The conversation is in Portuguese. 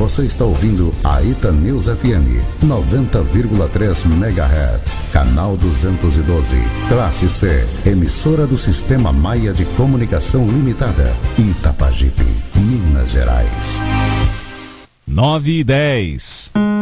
Você está ouvindo a Ita News FM 90,3 MHz, canal 212, classe C, emissora do Sistema Maia de Comunicação Limitada, Itapajipe, Minas Gerais. 9:10.